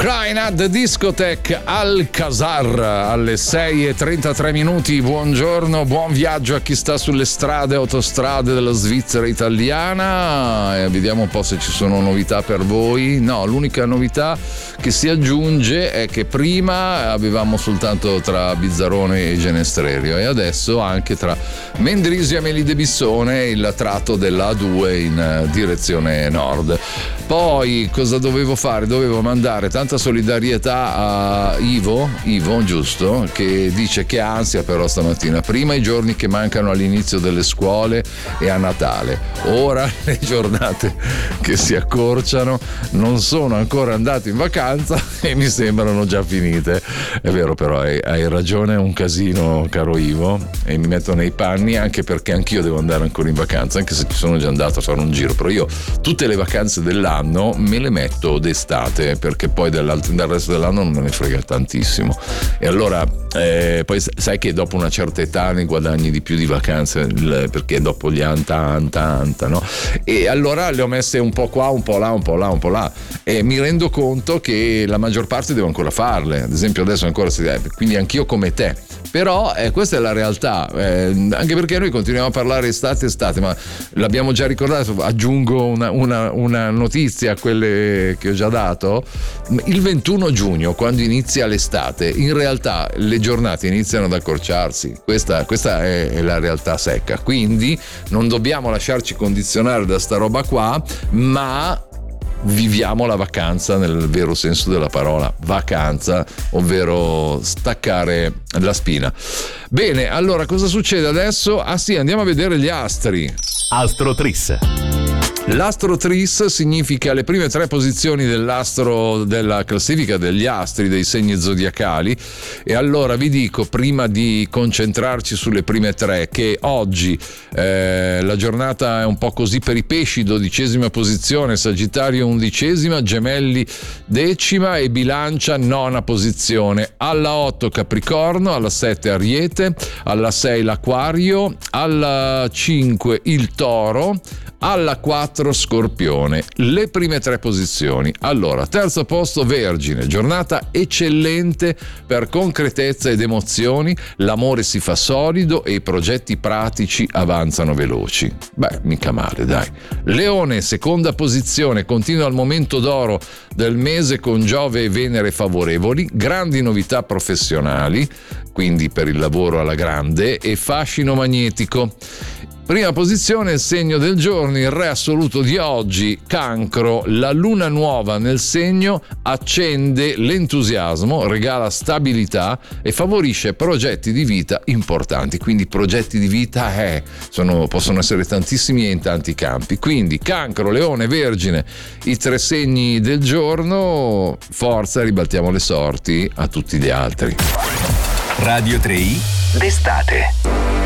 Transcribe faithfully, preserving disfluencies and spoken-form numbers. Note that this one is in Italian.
Crying at the Discotheque Alcazar alle sei e trentatré minuti. Buongiorno, buon viaggio a chi sta sulle strade, autostrade della Svizzera italiana, e vediamo un po' se ci sono novità per voi. No, l'unica novità che si aggiunge è che prima avevamo soltanto tra Bizzarrone e Genestrerio e adesso anche tra Mendrisio e Melide Bissone il tratto della A due in direzione nord. Poi cosa dovevo fare? Dovevo mandare tanta solidarietà a Ivo, Ivo, giusto? Che dice che ansia però stamattina. Prima i giorni che mancano all'inizio delle scuole e a Natale. Ora le giornate che si accorciano. Non sono ancora andato in vacanza e mi sembrano già finite. È vero, però hai, hai ragione, è un casino, caro Ivo, e mi metto nei panni, anche perché anch'io devo andare ancora in vacanza, anche se ci sono già andato a fare un giro. Però io tutte le vacanze dell'anno me le metto d'estate, perché poi del resto dell'anno non me ne frega tantissimo. E allora eh, poi sai che dopo una certa età ne guadagni di più di vacanze, perché dopo gli anni tanta tanta, no? E allora le ho messe un po' qua, un po' là, un po' là, un po' là, e mi rendo conto che la maggior parte devo ancora farle. Ad esempio adesso ancora si deve, quindi anch'io come te. Però eh, questa è la realtà, eh, anche perché noi continuiamo a parlare estate estate, ma l'abbiamo già ricordato. Aggiungo una, una, una notizia a quelle che ho già dato. Il ventuno giugno, quando inizia l'estate, in realtà le giornate iniziano ad accorciarsi. Questa, questa è, è la realtà secca, quindi non dobbiamo lasciarci condizionare da sta roba qua, ma viviamo la vacanza nel vero senso della parola vacanza, ovvero staccare la spina. Bene, allora cosa succede adesso? Ah sì, andiamo a vedere gli astri. Astro Tris. L'astro Tris significa le prime tre posizioni dell'astro della classifica degli astri, dei segni zodiacali. E allora vi dico, prima di concentrarci sulle prime tre, che oggi eh, la giornata è un po' così per i pesci: dodicesima posizione Sagittario, undicesima Gemelli, decima, e Bilancia nona posizione. Alla otto Capricorno, alla sette Ariete, alla sei l'Acquario, alla cinque il Toro, alla quattro Scorpione. Le prime tre posizioni. Allora, terzo posto Vergine, giornata eccellente per concretezza ed emozioni, l'amore si fa solido e i progetti pratici avanzano veloci. Beh, mica male, dai. Leone, seconda posizione, continua il momento d'oro del mese con Giove e Venere favorevoli, grandi novità professionali, quindi per il lavoro alla grande, e fascino magnetico. Prima posizione, il segno del giorno, il re assoluto di oggi, Cancro. La luna nuova nel segno accende l'entusiasmo, regala stabilità e favorisce progetti di vita importanti. Quindi progetti di vita eh, sono, possono essere tantissimi e in tanti campi. Quindi Cancro, Leone, Vergine, i tre segni del giorno. Forza, ribaltiamo le sorti a tutti gli altri. Radio tre i d'estate.